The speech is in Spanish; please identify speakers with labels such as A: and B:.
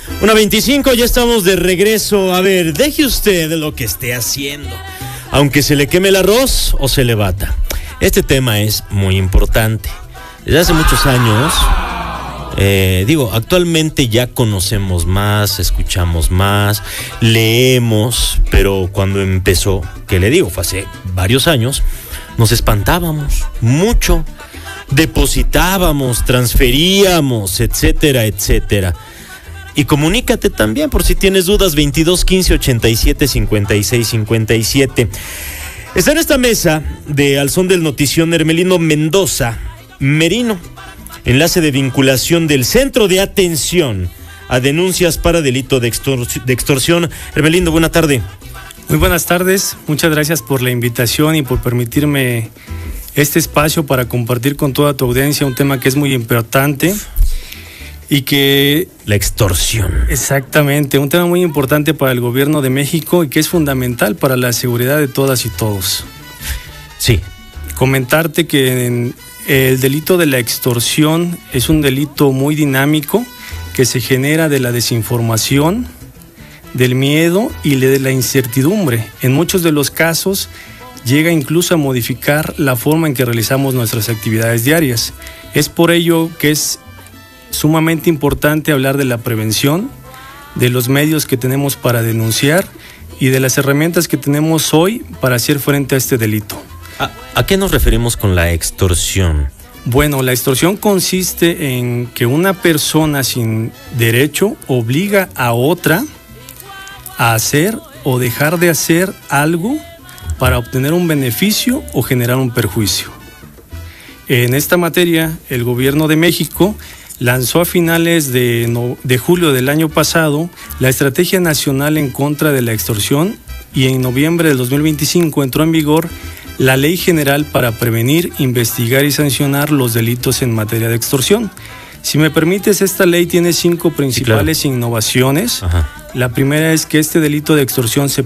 A: 1:25, ya estamos de regreso. A ver, deje usted lo que esté haciendo, aunque se le queme el arroz o se le bata. Este tema es muy importante. Desde hace muchos años, actualmente ya conocemos más, escuchamos más, leemos, pero cuando empezó, ¿qué le digo? Fue hace varios años, nos espantábamos mucho, depositábamos, transferíamos, etcétera, etcétera. Y comunícate también por si tienes dudas, 22 15 87 56 57. Está en esta mesa de Al Son del Notición Hermelino Mendoza Merino, enlace de vinculación del Centro de Atención a Denuncias para Delito de Extorsión. Hermelino, buena tarde.
B: Muy buenas tardes, muchas gracias por la invitación y por permitirme este espacio para compartir con toda tu audiencia un tema que es muy importante. Y que...
A: La extorsión.
B: Exactamente, un tema muy importante para el gobierno de México y que es fundamental para la seguridad de todas y todos.
A: Sí.
B: Comentarte que el delito de la extorsión es un delito muy dinámico que se genera de la desinformación, del miedo y de la incertidumbre. En muchos de los casos llega incluso a modificar la forma en que realizamos nuestras actividades diarias. Es por ello que es sumamente importante hablar de la prevención, de los medios que tenemos para denunciar y de las herramientas que tenemos hoy para hacer frente a este delito.
A: ¿A qué nos referimos con la extorsión?
B: Bueno, la extorsión consiste en que una persona sin derecho obliga a otra a hacer o dejar de hacer algo para obtener un beneficio o generar un perjuicio. En esta materia, el gobierno de México lanzó a finales de julio del año pasado la Estrategia Nacional en contra de la extorsión y en noviembre del 2025 entró en vigor la Ley General para prevenir, investigar y sancionar los delitos en materia de extorsión. Si me permites, esta ley tiene 5 principales innovaciones.
A: Ajá.
B: La primera es que este delito de extorsión se